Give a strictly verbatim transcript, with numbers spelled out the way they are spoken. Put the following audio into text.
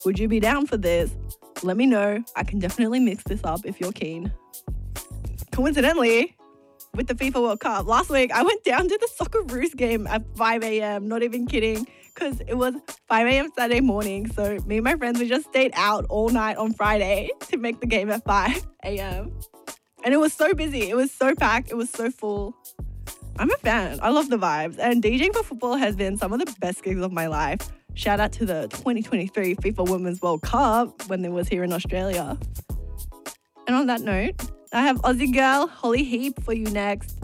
Would you be down for this? Let me know. I can definitely mix this up if you're keen. Coincidentally, with the FIFA World Cup, last week I went down to the Socceroos game at five a.m. Not even kidding, because it was five a.m. Saturday morning. So me and my friends, we just stayed out all night on Friday to make the game at five a.m. And it was so busy. It was so packed. It was so full. I'm a fan. I love the vibes. And DJing for football has been some of the best gigs of my life. Shout out to the twenty twenty-three FIFA Women's World Cup when it was here in Australia. And on that note, I have Aussie girl Holly Heap for you next.